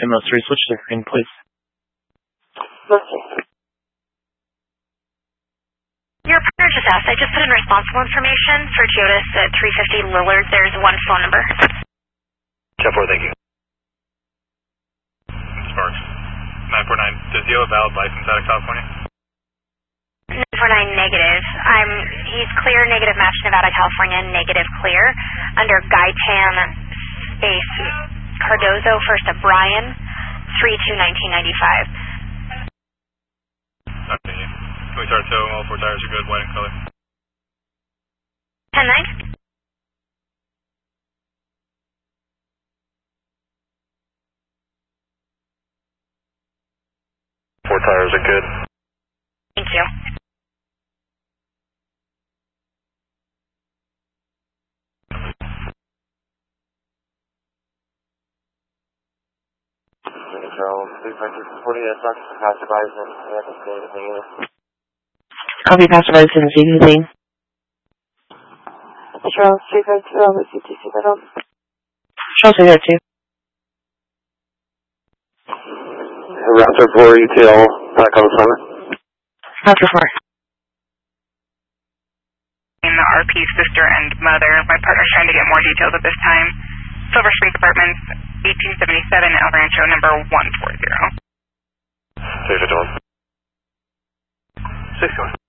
Timos 3, switch to green, please. Okay. Your partner just asked. I just put in responsible information for Geodis at 350 Lillard. There's one phone number. 10-4, thank you. Sparks. 949. Does he have a valid license out of California? 949 negative. He's clear, negative match Nevada, California, negative clear. Under Gaitan space Cardozo, first to Brian, 3/2/1995. Okay. Can we start towing? All 4 tires are good, white and color. 10-9. 4 tires are good. Thank you. Control 340, Dr. Passerby, Copy, Passerby, didn't see anything. Control 350, let's see TC Metal. Control 302. Raptor 4 ETL, back on the summit. Raptor 4. The RP sister and mother. My partner's trying to get more details at this time. Silver Springs Apartments, 1877 El Rancho, number 140. 351. 61.